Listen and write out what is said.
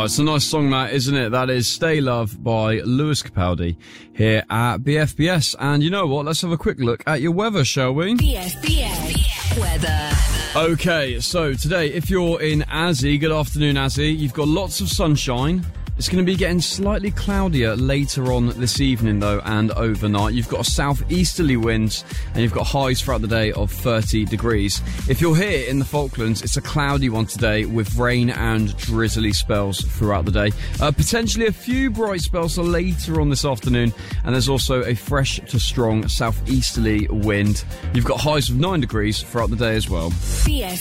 Oh, it's a nice song, that, isn't it? That is Stay Love by Lewis Capaldi here at BFBS. And you know what? Let's have a quick look at your weather, shall we? BFBS weather. Okay, so today, if you're in Azzy, good afternoon, Azzy. You've got lots of sunshine. It's going to be getting slightly cloudier later on this evening, though, and overnight. You've got a southeasterly wind, and you've got highs throughout the day of 30 degrees. If you're here in the Falklands, it's a cloudy one today with rain and drizzly spells throughout the day. Potentially a few bright spells later on this afternoon, and there's also a fresh to strong southeasterly wind. You've got highs of 9 degrees throughout the day as well.